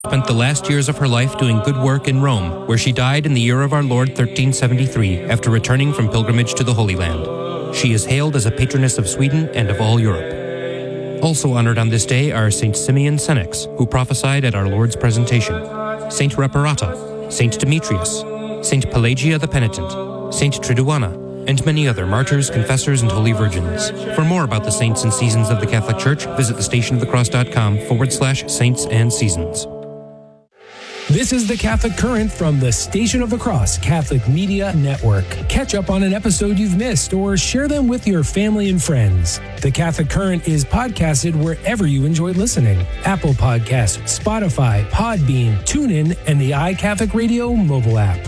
Spent the last years of her life doing good work in Rome, where she died in the year of our Lord 1373 after returning from pilgrimage to the Holy Land. She is hailed as a patroness of Sweden and of all Europe. Also honored on this day are Saint Simeon Senex, who prophesied at our Lord's presentation, Saint Reparata, Saint Demetrius, Saint Pelagia the Penitent, Saint Triduana, and many other martyrs, confessors, and holy virgins. For more about the saints and seasons of the Catholic Church, visit thestationofthecross.com/saints and seasons. This is the Catholic Current from the Station of the Cross Catholic Media Network. Catch up on an episode you've missed or share them with your family and friends. The Catholic Current is podcasted wherever you enjoy listening. Apple Podcasts, Spotify, Podbean, TuneIn, and the iCatholic Radio mobile app.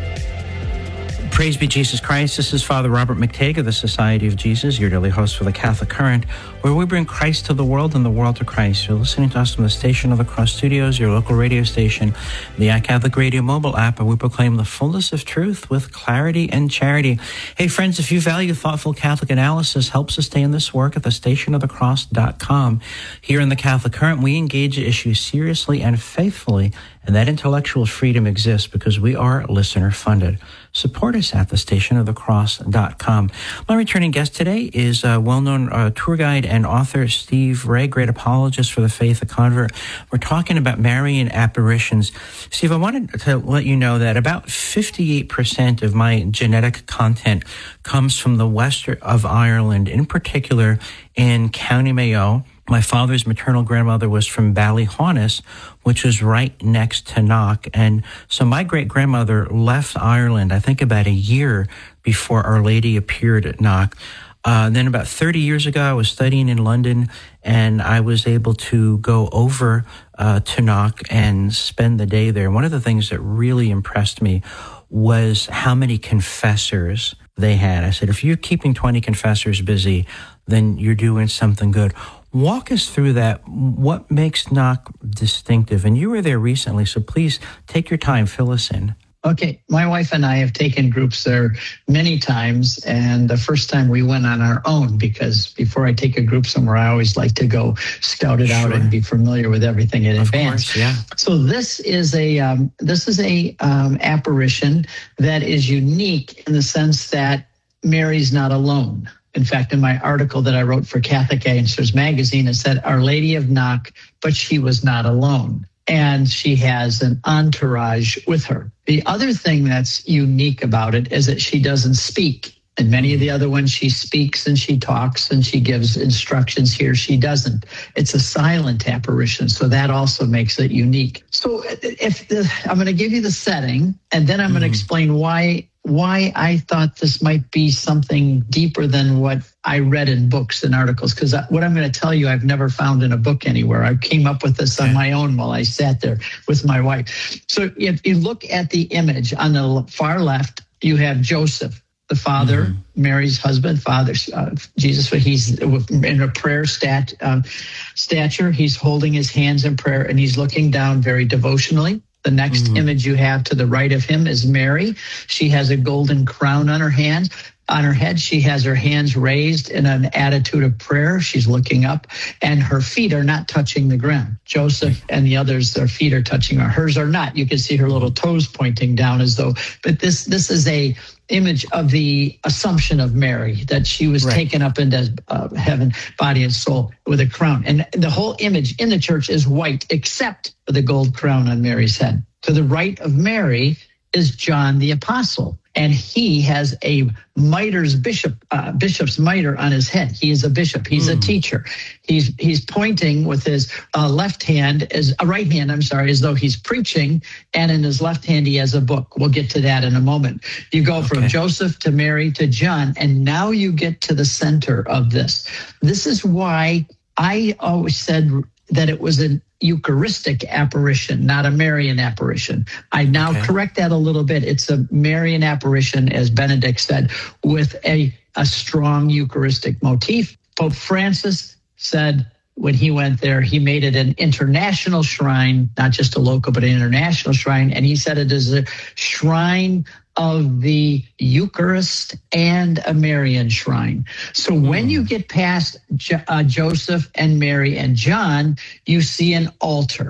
Praise be Jesus Christ. This is Father Robert McTague of the Society of Jesus, your daily host for the Catholic Current, where we bring Christ to the world and the world to Christ. You're listening to us from the Station of the Cross Studios, your local radio station, the iCatholic Radio mobile app, where we proclaim the fullness of truth with clarity and charity. Hey, friends, if you value thoughtful Catholic analysis, help sustain this work at thestationofthecross.com. Here in the Catholic Current, we engage issues seriously and faithfully, and that intellectual freedom exists because we are listener-funded. Support us at thestationofthecross.com. My returning guest today is well-known tour guide and author Steve Ray, great apologist for the faith, a convert. We're talking about Marian apparitions. Steve, I wanted to let you know that about 58% of my genetic content comes from the west of Ireland, in particular in County Mayo. My father's maternal grandmother was from Ballyhaunis, which was right next to Knock. And so my great-grandmother left Ireland, I think about a year before Our Lady appeared at Knock. Then about 30 years ago, I was studying in London, and I was able to go over to Knock and spend the day there. One of the things that really impressed me was how many confessors they had. I said, if you're keeping 20 confessors busy, then you're doing something good. Walk us through that. What makes Knock distinctive? And you were there recently, so please take your time, fill us in. Okay, my wife and I have taken groups there many times, and the first time we went on our own, because before I take a group somewhere, I always like to go scout it out and be familiar with everything in advance. Course, yeah. So this is a apparition that is unique in the sense that Mary's not alone. In fact, in my article that I wrote for Catholic Answers magazine, it said Our Lady of Knock, but she was not alone. And she has an entourage with her. The other thing that's unique about it is that she doesn't speak. And many of the other ones, she speaks and she talks and she gives instructions. Here she doesn't. It's a silent apparition, so that also makes it unique. So I'm going to give you the setting, and then I'm going to explain why I thought this might be something deeper than what I read in books and articles. Because what I'm going to tell you, I've never found in a book anywhere. I came up with this on my own while I sat there with my wife. So if you look at the image on the far left, you have Joseph, the father, Mary's husband, father, Jesus. He's in a prayer stature. He's holding his hands in prayer, and he's looking down very devotionally. The next image you have to the right of him is Mary. She has a golden crown on her hand. On her head, she has her hands raised in an attitude of prayer. She's looking up, and her feet are not touching the ground. Joseph and the others, their feet are touching her. Hers are not. You can see her little toes pointing down as though. But this is a image of the Assumption of Mary, that she was taken up into heaven, body and soul, with a crown. And the whole image in the church is white, except for the gold crown on Mary's head. To the right of Mary is John the Apostle, and he has a bishop's mitre on his head. He is a bishop. He's a teacher. He's pointing with his right hand, as though he's preaching, and in his left hand he has a book. We'll get to that in a moment. You go from Joseph to Mary to John, and now you get to the center of this. This is why I always said that it was an Eucharistic apparition, not a Marian apparition. I now correct that a little bit. It's a Marian apparition, as Benedict said, with a strong Eucharistic motif. Pope Francis said when he went there, he made it an international shrine, not just a local, but an international shrine. And he said it is a shrine of the Eucharist and a Marian shrine. So when you get past Joseph and Mary and John, you see an altar.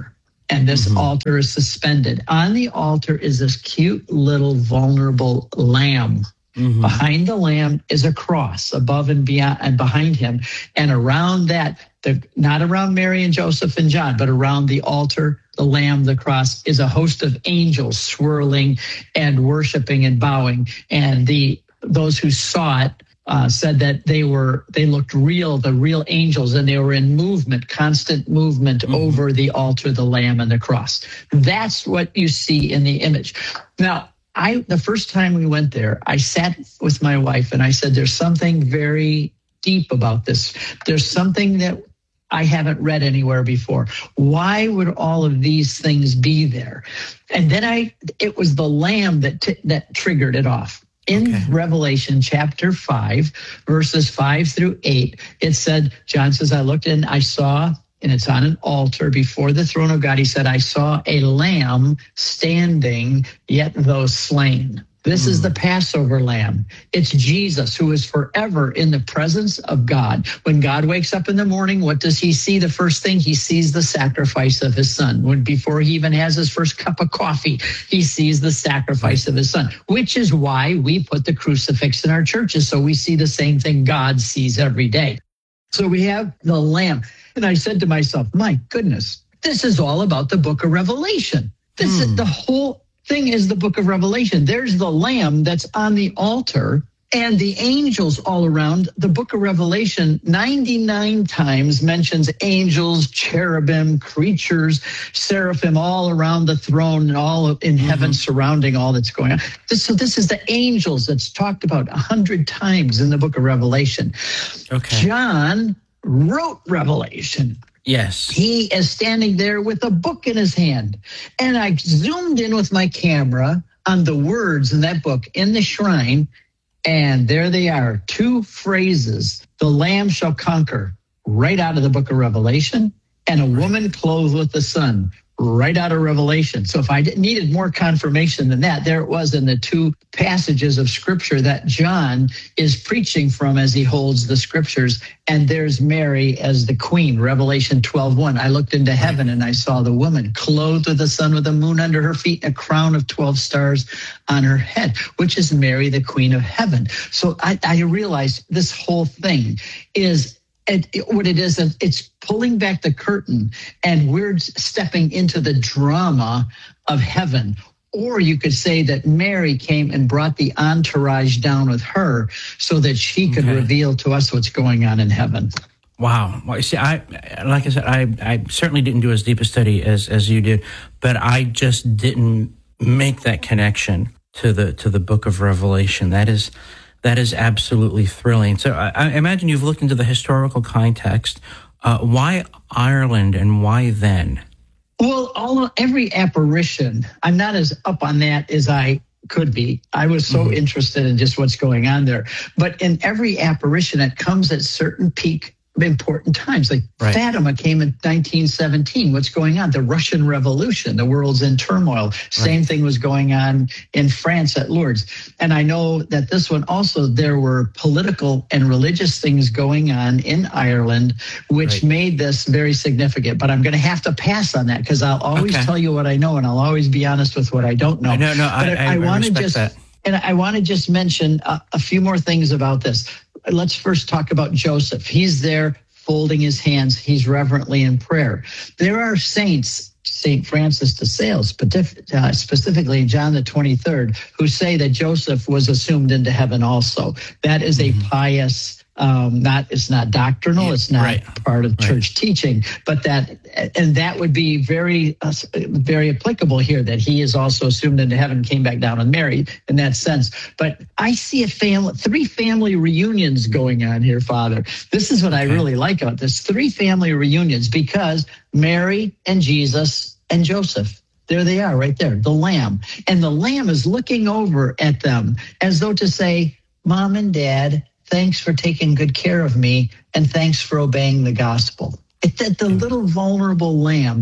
And this altar is suspended. On the altar is this cute little vulnerable lamb. Behind the lamb is a cross above and beyond and behind him. And around that, not around Mary and Joseph and John, but around the altar, the lamb, the cross, is a host of angels swirling and worshiping and bowing. And those who saw it said that they looked real, the real angels, and they were in movement, constant movement over the altar, the lamb, and the cross. That's what you see in the image. Now, the first time we went there, I sat with my wife and I said, there's something very deep about this. There's something that I haven't read anywhere before. Why would all of these things be there? And then it was the lamb that triggered it off. In Revelation chapter 5, verses 5 through 8, it said, John says, I looked and I saw, and it's on an altar before the throne of God. He said, I saw a lamb standing, yet though slain. This is the Passover lamb. It's Jesus, who is forever in the presence of God. When God wakes up in the morning, what does he see? The first thing, he sees the sacrifice of his son. Before he even has his first cup of coffee, he sees the sacrifice of his son, which is why we put the crucifix in our churches. So we see the same thing God sees every day. So we have the lamb. And I said to myself, my goodness, this is all about the book of Revelation. This is the whole thing is the book of Revelation. There's the lamb that's on the altar and the angels all around. The book of Revelation 99 times mentions angels, cherubim, creatures, seraphim all around the throne and all in heaven surrounding all that's going on. So this is the angels that's talked about 100 times in the book of Revelation. John wrote Revelation. Yes. He is standing there with a book in his hand. And I zoomed in with my camera on the words in that book in the shrine. And there they are, 2 phrases. The Lamb shall conquer, right out of the book of Revelation. And a woman clothed with the sun, right out of Revelation. So if I needed more confirmation than that, there it was in the 2 passages of scripture that John is preaching from as he holds the scriptures. And there's Mary as the queen, Revelation 12:1. I looked into heaven and I saw the woman clothed with the sun, with the moon under her feet, and a crown of 12 stars on her head, which is Mary, the queen of heaven. So I realized this whole thing is what it is, it's pulling back the curtain and we're stepping into the drama of heaven. Or you could say that Mary came and brought the entourage down with her so that she could reveal to us what's going on in heaven. Wow. Well, see, like I said, I certainly didn't do as deep a study as you did, but I just didn't make that connection to the book of Revelation. That is absolutely thrilling. So I imagine you've looked into the historical context. Why Ireland and why then? Well, every apparition, I'm not as up on that as I could be. I was so interested in just what's going on there. But in every apparition, it comes at certain peak important times. Like Fatima came in 1917. What's going on? The Russian Revolution. The world's in turmoil. Same thing was going on in France at Lourdes. And I know that this one also, there were political and religious things going on in Ireland, which made this very significant. But I'm going to have to pass on that because I'll always tell you what I know and I'll always be honest with what I don't know. I want to respect that. And I want to just mention a few more things about this. Let's first talk about Joseph. He's there folding his hands. He's reverently in prayer. There are saints, St. Francis de Sales, specifically John the 23rd, who say that Joseph was assumed into heaven also. That is a pious, it's not doctrinal, it's not part of church teaching, but that would be very, very applicable here, that he is also assumed into heaven, came back down and married in that sense. But I see 3 family reunions going on here, Father. This is what I really like about this, 3 family reunions, because Mary and Jesus and Joseph, there they are right there, the Lamb. And the Lamb is looking over at them as though to say, Mom and Dad, thanks for taking good care of me, and thanks for obeying the gospel. The little vulnerable lamb,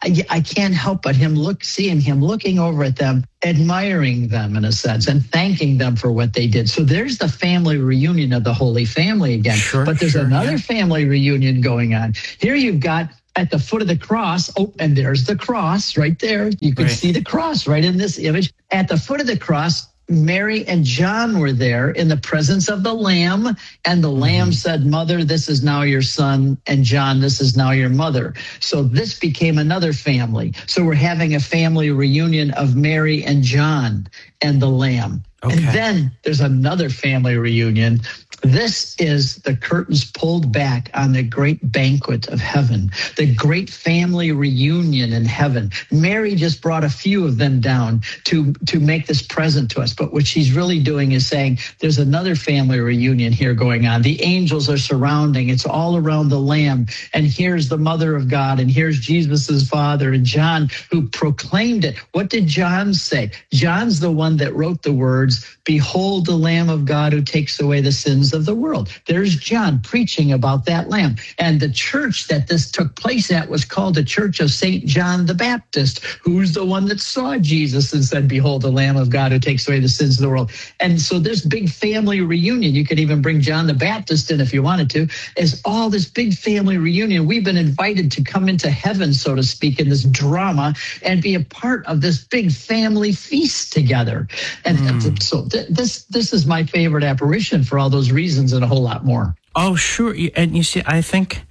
I can't help but seeing him looking over at them, admiring them in a sense, and thanking them for what they did. So there's the family reunion of the Holy Family again. But there's another family reunion going on. Here you've got at the foot of the cross. Oh, and there's the cross right there. You can see the cross right in this image. At the foot of the cross, Mary and John were there in the presence of the Lamb, and the Lamb said, Mother, this is now your son, and John, this is now your mother. So this became another family. So we're having a family reunion of Mary and John and the Lamb. Okay. And then there's another family reunion. This is the curtains pulled back on the great banquet of heaven, the great family reunion in heaven. Mary just brought a few of them down to make this present to us. But what she's really doing is saying there's another family reunion here going on. The angels are surrounding. It's all around the Lamb. And here's the Mother of God. And here's Jesus's father and John, who proclaimed it. What did John say? John's the one that wrote the words, Behold the Lamb of God who takes away the sins of the world. There's John preaching about that Lamb. And the church that this took place at was called the Church of St. John the Baptist, who's the one that saw Jesus and said, Behold the Lamb of God who takes away the sins of the world. And so this big family reunion, you could even bring John the Baptist in if you wanted to, is all this big family reunion. We've been invited to come into heaven, so to speak, in this drama and be a part of this big family feast together. And so this is my favorite apparition for all those reasons and a whole lot more. Oh, sure. And you see, I think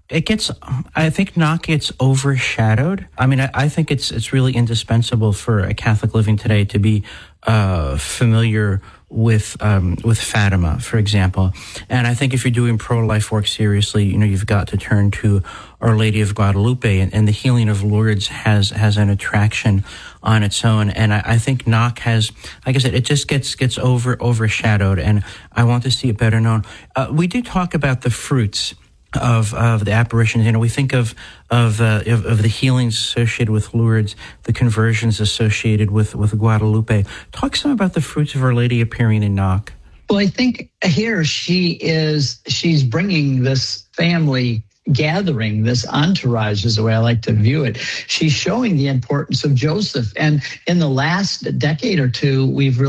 Knock gets overshadowed. I mean, I think it's really indispensable for a Catholic living today to be familiar with Fatima, for example. And I think if you're doing pro-life work seriously, you've got to turn to Our Lady of Guadalupe, and the healing of Lourdes has an attraction on its own. And I think Knock has, like I said, it just gets overshadowed, and I want to see it better known. We do talk about the fruits of the apparitions. We think of the healings associated with Lourdes, the conversions associated with Guadalupe. Talk some about the fruits of Our Lady appearing in Knock. Well, I think here she's bringing this family gathering, this entourage is the way I like to view it. She's showing the importance of Joseph. And in the last decade or two,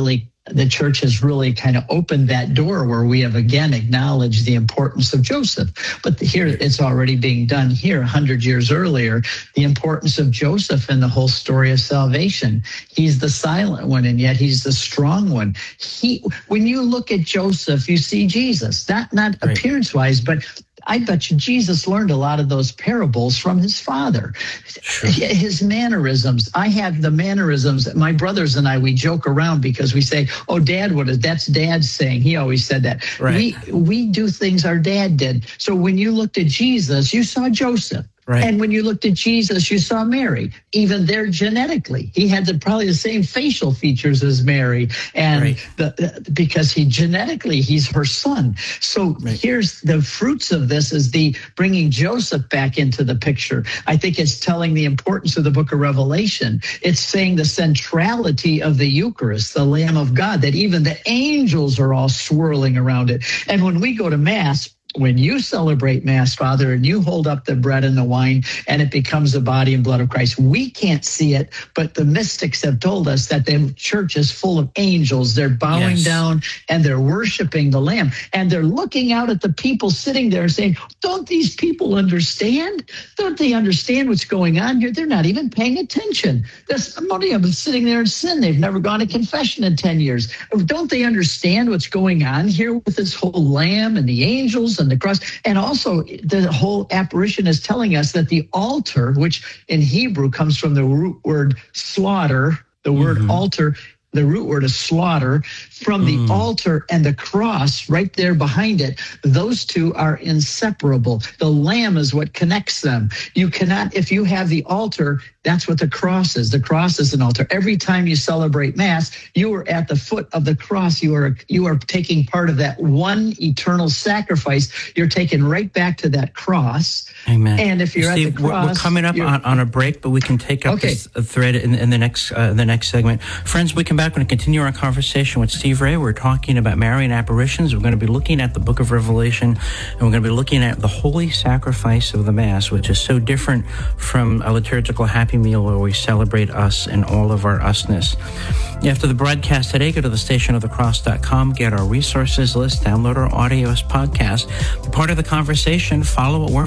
the church has really kind of opened that door where we have again acknowledged the importance of Joseph. But here it's already being done here 100 years earlier, the importance of Joseph in the whole story of salvation. He's the silent one, and yet he's the strong one. When you look at Joseph, you see Jesus, not right. Appearance-wise, but I bet you Jesus learned a lot of those parables from his father. Sure. His mannerisms. I have the mannerisms. My brothers and I, we joke around because we say, oh, Dad, that's Dad's saying. He always said that. Right. We do things our dad did. So when you looked at Jesus, you saw Joseph. Right. And when you looked at Jesus, you saw Mary. Even there genetically, he had probably the same facial features as Mary, and right. Because he's her son. So right. Here's the fruits of this is the bringing Joseph back into the picture. I think it's telling the importance of the book of Revelation. It's saying the centrality of the Eucharist, the Lamb of God, that even the angels are all swirling around it. And when we go to Mass, when you celebrate Mass, Father, and you hold up the bread and the wine, and it becomes the body and blood of Christ, we can't see it, but the mystics have told us that the church is full of angels. They're bowing down and they're worshiping the Lamb, and they're looking out at the people sitting there saying, don't these people understand? Don't they understand what's going on here? They're not even paying attention. There's many of them sitting there in sin. They've never gone to confession in 10 years. Don't they understand what's going on here with this whole Lamb and the angels and the cross? And also the whole apparition is telling us that the altar, which in Hebrew comes from the root word slaughter, the word altar, the root word is slaughter, from the altar and the cross right there behind it, those two are inseparable. The Lamb is what connects them. You cannot, if you have the altar, that's what the cross is. The cross is an altar. Every time you celebrate Mass, you are at the foot of the cross. You are taking part of that one eternal sacrifice. You're taken right back to that cross. Amen. And if you're Steve, at the cross, we're coming up on a break, but we can take up this thread in the next segment. Friends, we come back. We're going to continue our conversation with Steve Ray. We're talking about Marian apparitions. We're going to be looking at the Book of Revelation, and we're going to be looking at the holy sacrifice of the Mass, which is so different from a liturgical happy meal where we celebrate us and all of our usness. After the broadcast today, go to thestationofthecross.com, get our resources list, download our audio as podcast. Be part of the conversation, follow what we're following.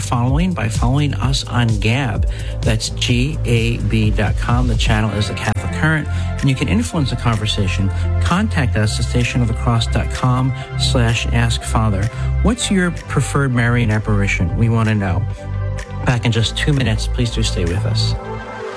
following by following us on Gab. That's gab.com. The channel is The Catholic Current, and you can influence the conversation. Contact us at stationofthecross.com/askfather. What's your preferred Marian apparition? We want to know. Back in just 2 minutes. Please do stay with us.